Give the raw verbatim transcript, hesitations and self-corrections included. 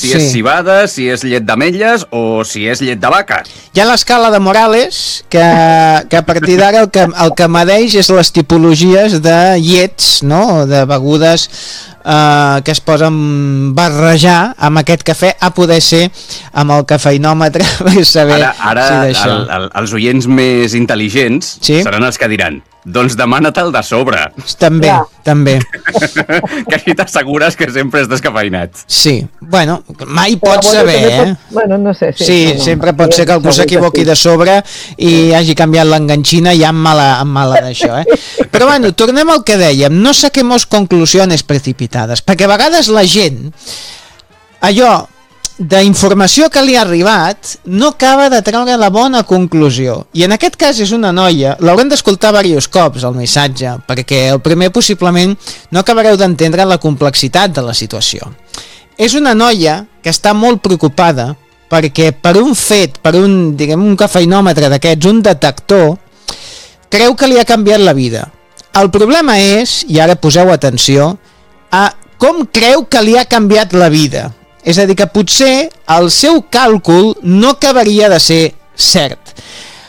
si sí. és cibada, si és llet d'ametlles o si és llet de vaca. Hi ha l'escala de Morales, que, que a partir d'ara el que, el que medeix és les tipologies de llets, no?, de begudes eh, que es poden barrejar amb aquest cafè, a poder ser amb el cafeinòmetre per saber ara, ara si d'això. El, el, els oients més intel·ligents sí? seran els que diran: doncs demana-te'l de sobre. També, ja. també. Que així t'assegures que sempre és descafeinat. Sí, bueno, mai pots bueno, saber, eh? Pot... Bueno, no sé. Sí, sí no, no. sempre pot ser que algú s'equivoqui de sobre i hagi canviat l'enganxina ja amb mala, amb mala d'això, eh? Però bueno, tornem al que dèiem. No saquemos conclusiones precipitades, perquè a vegades la gent, allò d'informació que li ha arribat, no acaba de treure la bona conclusió. I en aquest cas és una noia, l'haurem d'escoltar diversos cops el missatge, perquè el primer possiblement no acabareu d'entendre la complexitat de la situació. És una noia que està molt preocupada perquè per un fet, per un, diguem, un cafeinòmetre d'aquests, un detector, creu que li ha canviat la vida. El problema és, i ara poseu atenció, a com creu que li ha canviat la vida. És a dir, que potser el seu càlcul no acabaria de ser cert.